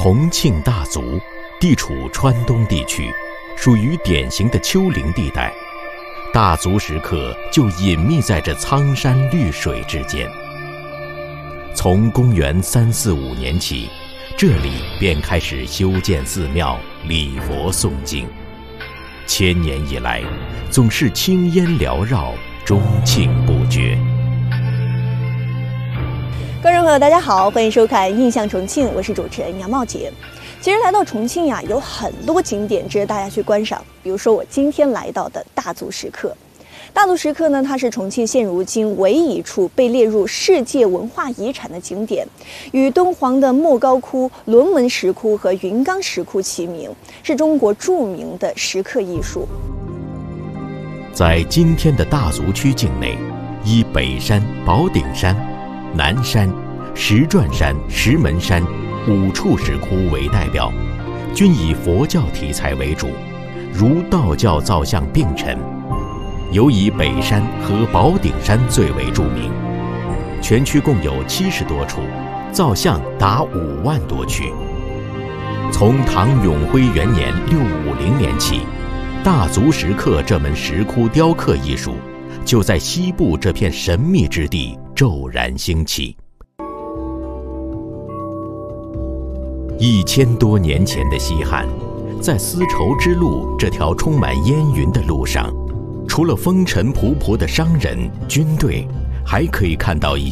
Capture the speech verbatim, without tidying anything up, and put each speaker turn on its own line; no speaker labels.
重庆大足地处川东地区，属于典型的丘陵地带。大足石刻就隐秘在这苍山绿水之间。从公元三四五年起，这里便开始修建寺庙、礼佛诵经。千年以来，总是青烟缭绕，钟磬不绝。
观众朋友，大家好，欢迎收看《印象重庆》，我是主持人杨茂杰。其实来到重庆呀，有很多景点值得大家去观赏。比如说我今天来到的大足石刻。大足石刻呢，它是重庆现如今唯一一处被列入世界文化遗产的景点，与敦煌的莫高窟、龙门石窟和云冈石窟齐名，是中国著名的石刻艺术。
在今天的大足区境内，以北山、宝顶山、南山、石转山、石门山五处石窟为代表，均以佛教题材为主，如道教造像并陈。尤以北山和宝顶山最为著名，全区共有七十多处，造像达五万多具。从唐永徽元年六五零年起，大足石刻这门石窟雕刻艺术就在西部这片神秘之地骤然兴起。一千多年前的西汉，在丝绸之路这条充满烟云的路上，除了风尘仆仆的商人、军队，还可以看到一